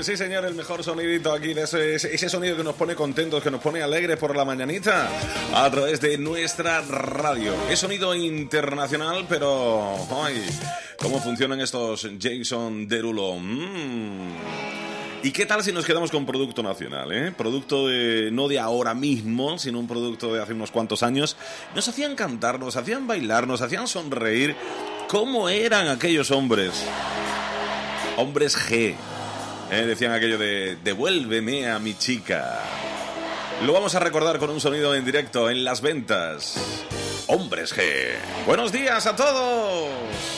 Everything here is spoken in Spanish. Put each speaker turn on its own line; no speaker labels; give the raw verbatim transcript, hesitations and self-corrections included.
Pues sí, señor, el mejor sonidito aquí, de ese, ese sonido que nos pone contentos, que nos pone alegres por la mañanita, a través de nuestra radio. Es sonido internacional, pero... ¡ay! ¿Cómo funcionan estos Jason Derulo? Mm. ¿Y qué tal si nos quedamos con producto nacional, eh? Producto de, no de ahora mismo, sino un producto de hace unos cuantos años. Nos hacían cantar, nos hacían bailar, nos hacían sonreír. ¿Cómo eran aquellos hombres? Hombres G. Eh, decían aquello de devuélveme a mi chica. Lo vamos a recordar con un sonido en directo en las ventas. Hombres G. Buenos días a todos.